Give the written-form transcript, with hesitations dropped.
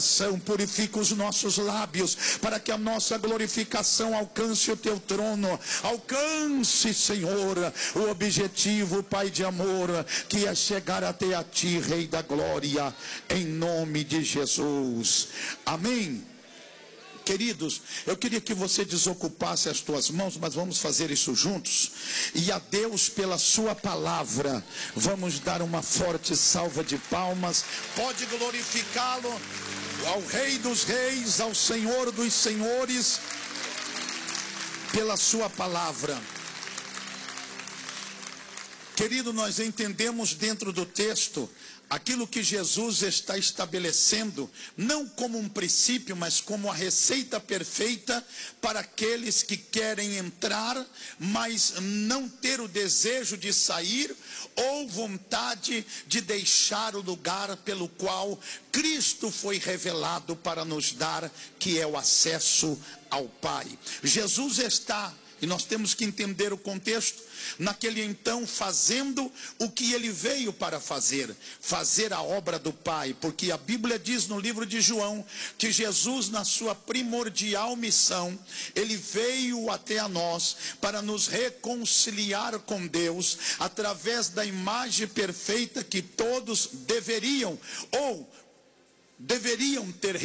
Purifica os nossos lábios, para que a nossa glorificação alcance o teu trono. Alcance, Senhor, o objetivo, Pai de amor, que é chegar até a ti, Rei da glória, em nome de Jesus. Amém. Queridos, eu queria que você desocupasse as tuas mãos, mas vamos fazer isso juntos. E a Deus, pela sua palavra, vamos dar uma forte salva de palmas. Pode glorificá-lo, ao Rei dos reis, ao Senhor dos senhores, pela sua palavra. Querido, nós entendemos dentro do texto aquilo que Jesus está estabelecendo, não como um princípio, mas como a receita perfeita para aqueles que querem entrar, mas não ter o desejo de sair, ou vontade de deixar o lugar pelo qual Cristo foi revelado para nos dar, que é o acesso ao Pai. Jesus está, e nós temos que entender o contexto, naquele então fazendo o que ele veio para fazer a obra do Pai, porque a Bíblia diz no livro de João, que Jesus, na sua primordial missão, ele veio até a nós para nos reconciliar com Deus, através da imagem perfeita que todos deveriam ter